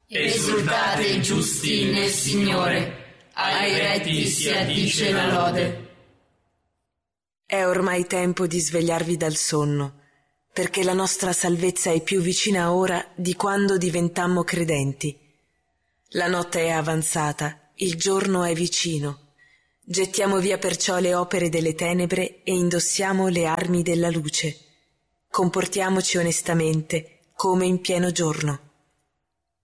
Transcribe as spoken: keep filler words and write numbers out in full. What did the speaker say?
Esultate giusti nel Signore, ai retti si addice la lode. È ormai tempo di svegliarvi dal sonno, perché la nostra salvezza è più vicina ora di quando diventammo credenti. La notte è avanzata, il giorno è vicino. Gettiamo via perciò le opere delle tenebre e indossiamo le armi della luce. Comportiamoci onestamente, come in pieno giorno.